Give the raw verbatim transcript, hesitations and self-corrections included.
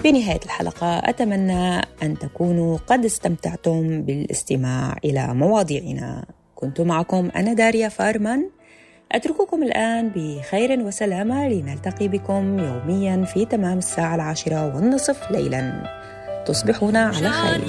في نهاية الحلقة أتمنى أن تكونوا قد استمتعتم بالاستماع إلى مواضيعنا. كنت معكم أنا داريا فارمان، أترككم الآن بخير وسلامة، لنلتقي بكم يوميا في تمام الساعة العاشرة والنصف ليلا. تصبحون على خير.